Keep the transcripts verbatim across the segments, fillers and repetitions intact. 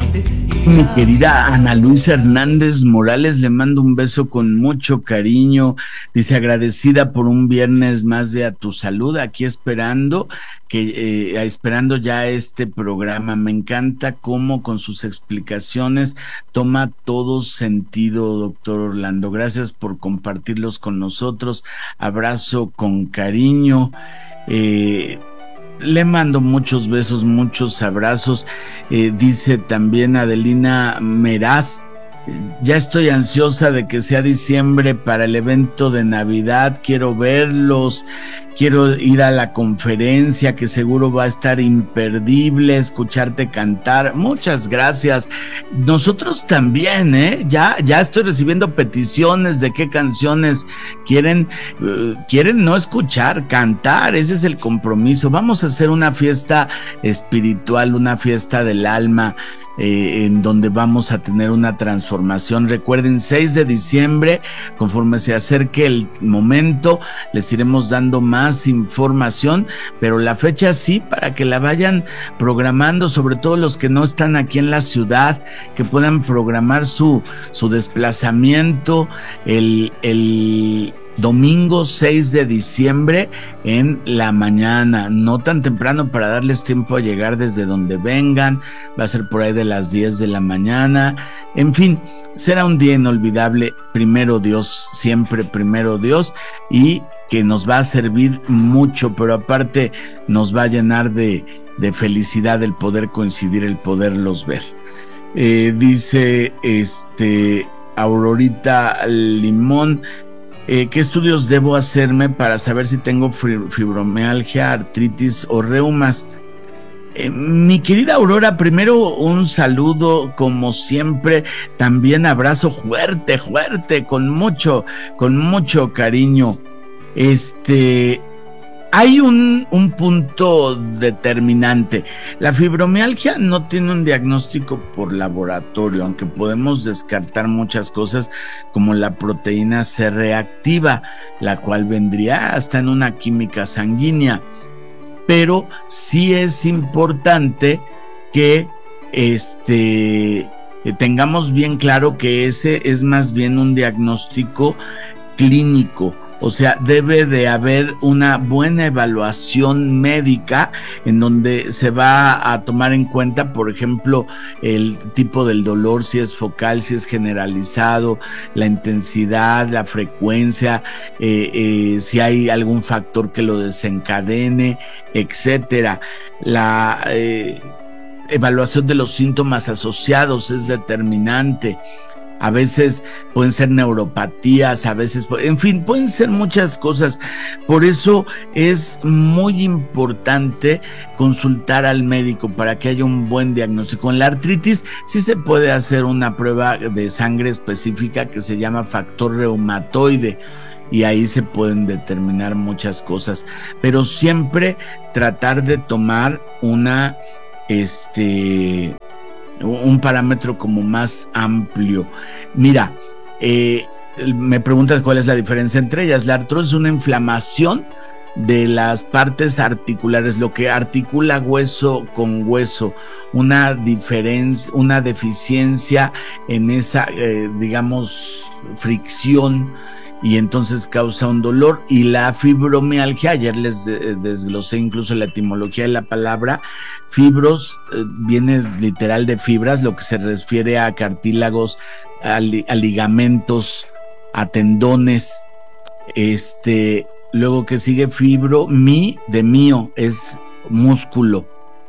Mi querida Ana Luisa Hernández Morales, le mando un beso con mucho cariño. Dice, agradecida por un viernes más de A Tu Salud, aquí esperando que eh, esperando ya este programa. Me encanta cómo con sus explicaciones toma todo sentido, doctor Orlando. Gracias por compartirlos con nosotros. Abrazo con cariño. Eh, Le mando muchos besos, muchos abrazos. Eh, dice también Adelina Meraz, ya estoy ansiosa de que sea diciembre para el evento de Navidad. Quiero verlos, quiero ir a la conferencia que seguro va a estar imperdible, escucharte cantar. Muchas gracias. Nosotros también, ¿eh? Ya, ya estoy recibiendo peticiones de qué canciones quieren, uh, quieren no escuchar, cantar. Ese es el compromiso. Vamos a hacer una fiesta espiritual, una fiesta del alma. Eh, en donde vamos a tener una transformación. Recuerden, seis de diciembre, conforme se acerque el momento, les iremos dando más información, pero la fecha sí, para que la vayan programando, sobre todo los que no están aquí en la ciudad, que puedan programar su, su desplazamiento el, el domingo seis de diciembre en la mañana, no tan temprano para darles tiempo a llegar desde donde vengan. Va a ser por ahí de las diez de la mañana. En fin, será un día inolvidable. Primero Dios, siempre primero Dios, y que nos va a servir mucho, pero aparte nos va a llenar de, de felicidad el poder coincidir, el poderlos ver. Eh, dice este Aurorita Limón, Eh, ¿qué estudios debo hacerme para saber si tengo fibromialgia, artritis o reumas? Eh, mi querida Aurora, primero un saludo como siempre, también abrazo fuerte, fuerte, con mucho, con mucho cariño. Este... Hay un, un punto determinante. La fibromialgia no tiene un diagnóstico por laboratorio, aunque podemos descartar muchas cosas como la proteína C reactiva, la cual vendría hasta en una química sanguínea. Pero sí es importante que este, tengamos bien claro que ese es más bien un diagnóstico clínico. O sea, debe de haber una buena evaluación médica en donde se va a tomar en cuenta, por ejemplo, el tipo del dolor, si es focal, si es generalizado, la intensidad, la frecuencia, eh, eh, si hay algún factor que lo desencadene, etcétera. La eh, evaluación de los síntomas asociados es determinante. A veces pueden ser neuropatías, a veces, en fin, pueden ser muchas cosas. Por eso es muy importante consultar al médico para que haya un buen diagnóstico. En la artritis sí se puede hacer una prueba de sangre específica que se llama factor reumatoide, y ahí se pueden determinar muchas cosas, pero siempre tratar de tomar una, este... un parámetro como más amplio. Mira, eh, me preguntas cuál es la diferencia entre ellas. La artrosis es una inflamación de las partes articulares, lo que articula hueso con hueso, una diferencia, una deficiencia en esa, eh, digamos, fricción, y entonces causa un dolor. Y la fibromialgia, ayer les desglosé incluso la etimología de la palabra. Fibros eh, viene literal de fibras, lo que se refiere a cartílagos, a, li, a ligamentos, a tendones. Este, luego que sigue fibro, mi de mío es músculo,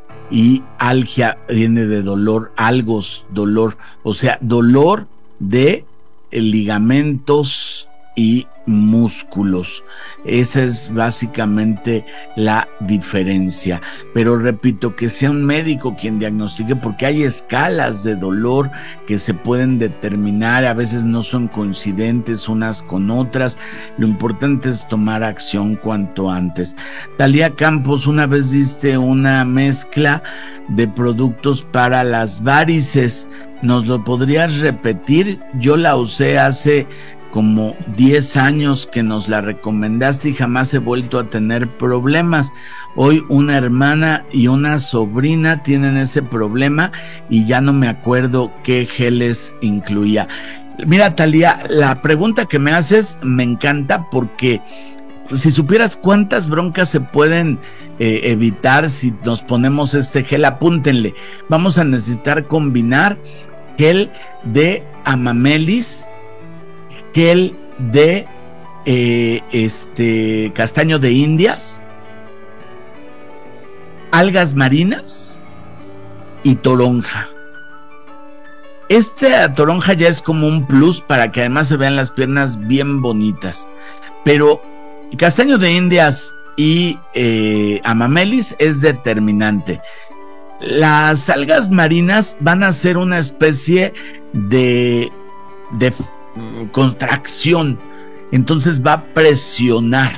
y algia viene de dolor, algos, dolor, o sea, dolor de eh, ligamentos y músculos. Esa es básicamente la diferencia. Pero repito, que sea un médico quien diagnostique, porque hay escalas de dolor que se pueden determinar, a veces no son coincidentes unas con otras. Lo importante es tomar acción cuanto antes. Talía Campos, una vez diste una mezcla de productos para las varices, ¿nos lo podrías repetir? Yo la usé hace como diez años que nos la recomendaste y jamás he vuelto a tener problemas. Hoy una hermana y una sobrina tienen ese problema y ya no me acuerdo qué geles incluía. Mira, Talía, la pregunta que me haces me encanta porque si supieras cuántas broncas se pueden eh, evitar si nos ponemos este gel, apúntenle. Vamos a necesitar combinar gel de amamelis, gel de eh, este castaño de Indias, algas marinas y toronja. Esta toronja ya es como un plus para que además se vean las piernas bien bonitas, pero castaño de Indias y eh, amamelis es determinante. Las algas marinas van a ser una especie de, de contracción, entonces va a presionar.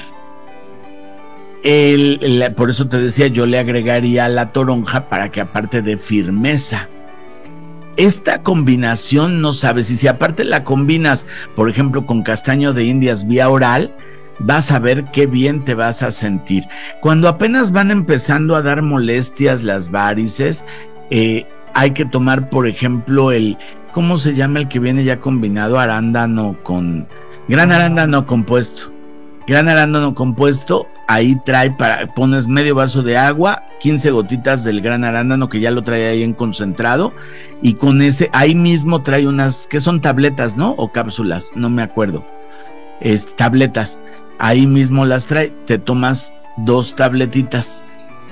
El, el, por eso te decía, yo le agregaría la toronja para que aparte de firmeza. Esta combinación no sabes, y si aparte la combinas, por ejemplo, con castaño de Indias vía oral, vas a ver qué bien te vas a sentir. Cuando apenas van empezando a dar molestias las varices, eh, hay que tomar, por ejemplo, el, ¿cómo se llama el que viene ya combinado? Arándano con, gran arándano compuesto. Gran arándano compuesto, ahí trae, para, pones medio vaso de agua, quince gotitas del gran arándano que ya lo trae ahí en concentrado, y con ese, ahí mismo trae unas, que son tabletas, ¿no? O cápsulas, no me acuerdo. Es, tabletas, ahí mismo las trae, te tomas dos tabletitas,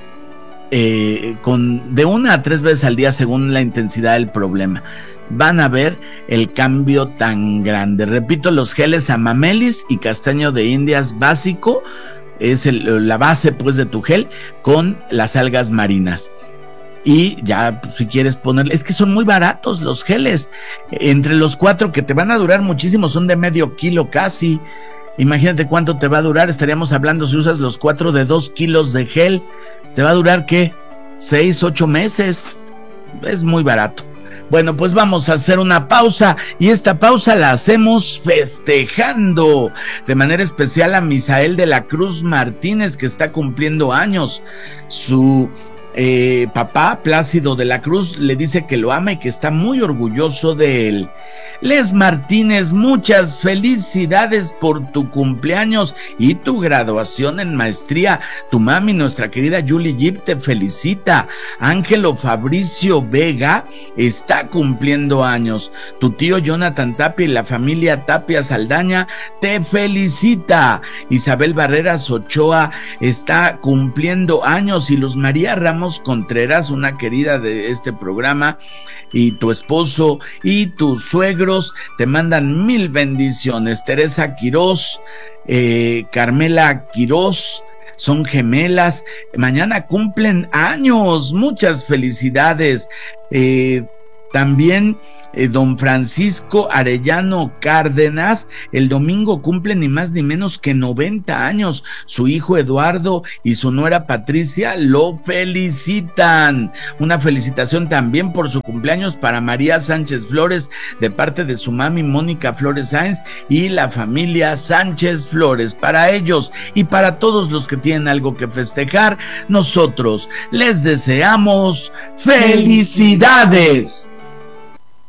eh, con, de una a tres veces al día según la intensidad del problema. Van a ver el cambio tan grande. Repito, los geles amamelis y castaño de Indias básico es el, la base pues de tu gel con las algas marinas. Y ya pues, si quieres ponerle, es que son muy baratos los geles. Entre los cuatro que te van a durar muchísimo, son de medio kilo casi. Imagínate cuánto te va a durar. Estaríamos hablando, si usas los cuatro, de dos kilos de gel, te va a durar ¿qué? Seis, ocho meses. Es muy barato. Bueno, pues vamos a hacer una pausa, y esta pausa la hacemos festejando de manera especial a Misael de la Cruz Martínez, que está cumpliendo años. Su eh, papá, Plácido de la Cruz, le dice que lo ama y que está muy orgulloso de él. Les Martínez, muchas felicidades por tu cumpleaños y tu graduación en maestría. Tu mami, nuestra querida Julie Jeep, te felicita. Ángelo Fabricio Vega está cumpliendo años. Tu tío Jonathan Tapia y la familia Tapia Saldaña te felicita. Isabel Barreras Ochoa está cumpliendo años, y Luz María Ramos Contreras, una querida de este programa, y tu esposo y tus suegros te mandan mil bendiciones. Teresa Quirós, eh, Carmela Quirós, son gemelas, mañana cumplen años, muchas felicidades. Eh, también eh, don Francisco Arellano Cárdenas, el domingo cumple ni más ni menos que noventa años. Su hijo Eduardo y su nuera Patricia lo felicitan. Una felicitación también por su cumpleaños para María Sánchez Flores, de parte de su mami Mónica Flores Sáenz y la familia Sánchez Flores. Para ellos y para todos los que tienen algo que festejar, nosotros les deseamos felicidades.